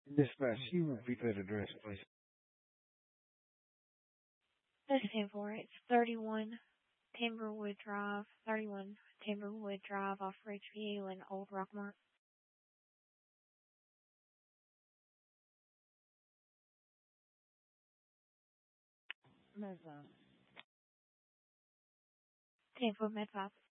Dispatch, you repeat that address, please. This is 10-4. It's 31 Timberwood Drive off Ridgeview in Old Rockmart. That's 10-4 Med 5.